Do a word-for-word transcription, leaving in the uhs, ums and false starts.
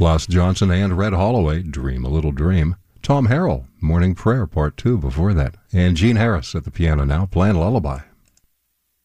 Floss Johnson and Red Holloway, Dream a Little Dream. Tom Harrell, Morning Prayer Part two before that. And Gene Harris at the piano now, playing Lullaby.